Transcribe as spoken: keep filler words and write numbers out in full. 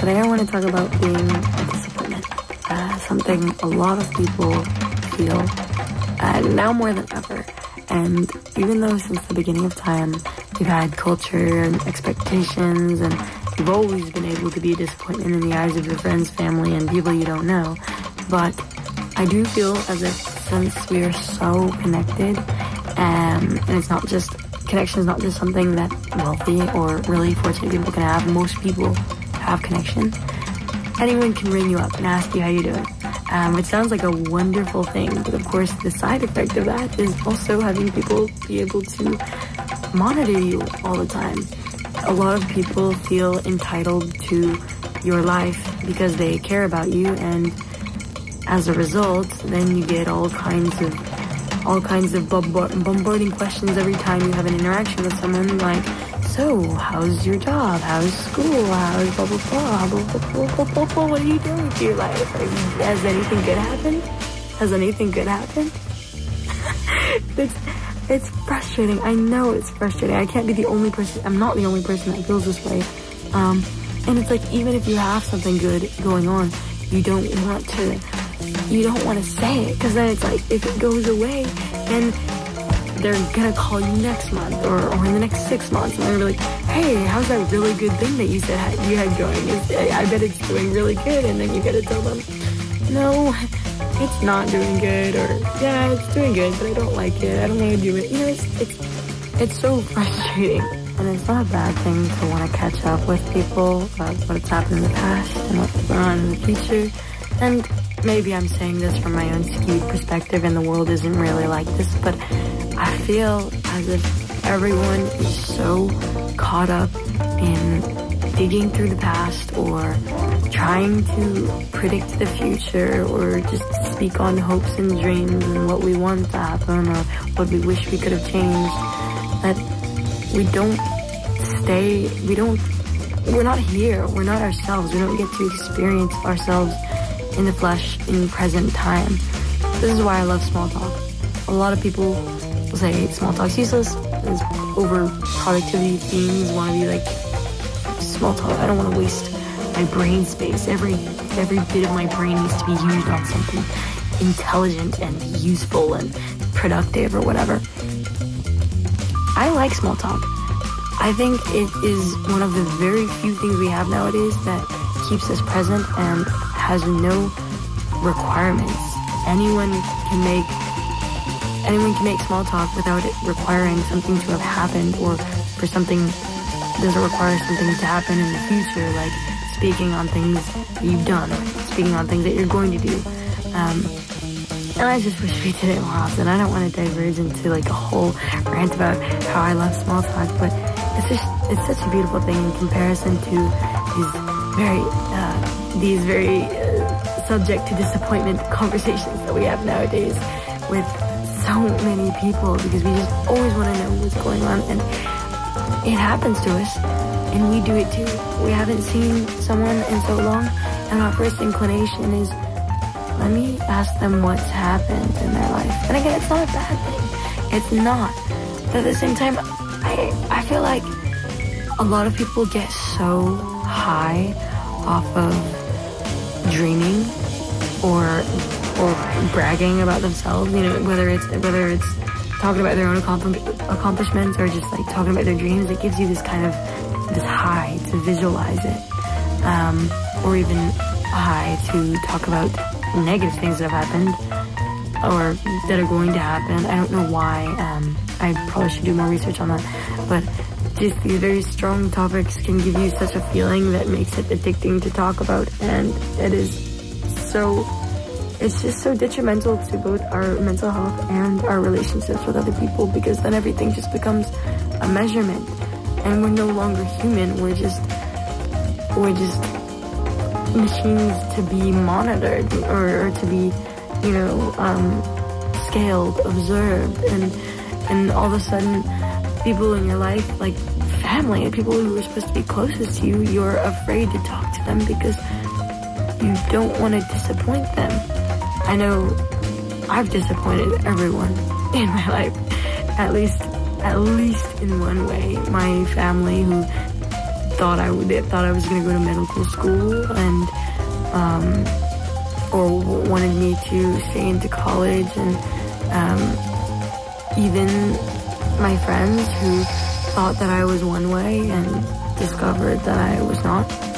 today I want to talk about being a disappointment. Uh, something a lot of people feel, uh, now more than ever. And even though since the beginning of time, we've had culture and expectations, and you've always been able to be a disappointment in the eyes of your friends, family, and people you don't know. But I do feel as if since we are so connected, um, and it's not just, connection is not just something that wealthy or really fortunate people can have. Most people have connection. Anyone can ring you up and ask you how you're doing. Um, it sounds like a wonderful thing, but of course the side effect of that is also having people be able to monitor you all the time. A lot of people feel entitled to your life because they care about you, and as a result, then you get all kinds of all kinds of bombarding questions every time you have an interaction with someone, like, so, how's your job? How's school? How's blah, blah, blah, blah, blah, blah, blah, blah, blah. What are you doing with your life? Are you, has anything good happened? Has anything good happened? it's, it's frustrating. I know it's frustrating. I can't be the only person. I'm not the only person that feels this way. Um, and it's like, even if you have something good going on, you don't want to, you don't want to say it, because then it's like, if it goes away, then they're gonna call you next month or, or in the next six months, and they're like, hey, how's that really good thing that you said you had going? It's, I bet it's doing really good. And then you gotta tell them, no, it's not doing good, or yeah, it's doing good, but I don't like it, I don't want to do it. You know, it's, it's, it's so frustrating. And it's not a bad thing to want to catch up with people about what's happened in the past and what's going on in the future. And maybe I'm saying this from my own skewed perspective and the world isn't really like this, but I feel as if everyone is so caught up in digging through the past or trying to predict the future or just speak on hopes and dreams and what we want to happen or what we wish we could have changed, that we don't stay, we don't, we're not here, we're not ourselves, we don't get to experience ourselves in the flesh, in present time. This is why I love small talk. A lot of people will say small talk's useless, it's over productivity themes, want to be like, small talk, I don't want to waste my brain space. Every, every bit of my brain needs to be used on something intelligent and useful and productive or whatever. I like small talk. I think it is one of the very few things we have nowadays that keeps us present and has no requirements. Anyone can make anyone can make small talk without it requiring something to have happened, or for something doesn't require something to happen in the future, like speaking on things that you've done, or speaking on things that you're going to do. Um, and I just wish we did it more often. I don't want to diverge into like a whole rant about how I love small talk, but it's just, it's such a beautiful thing in comparison to these very, uh, these very uh, subject to disappointment conversations that we have nowadays with so many people, because we just always want to know what's going on, and it happens to us, and we do it too. We haven't seen someone in so long, and our first inclination is, let me ask them what's happened in their life. And again, it's not a bad thing. It's not. But at the same time, I, I feel like a lot of people get so high off of dreaming or or bragging about themselves, you know, whether it's whether it's talking about their own accomplishments or just like talking about their dreams. It gives you this kind of this high to visualize it, um, or even a high to talk about negative things that have happened or that are going to happen. I don't know why. Um, I probably should do more research on that, but just these very strong topics can give you such a feeling that makes it addicting to talk about, and it is so, it's just so detrimental to both our mental health and our relationships with other people, because then everything just becomes a measurement, and we're no longer human. We're just, we're just machines to be monitored or, or to be, you know, um, scaled, observed, and and all of a sudden, people in your life, like family, people who are supposed to be closest to you, you're afraid to talk to them because you don't want to disappoint them. I know I've disappointed everyone in my life, at least, at least in one way. My family, who thought I would, thought I was going to go to medical school, and um, or wanted me to stay into college, and um, even my friends who thought that I was one way and discovered that I was not.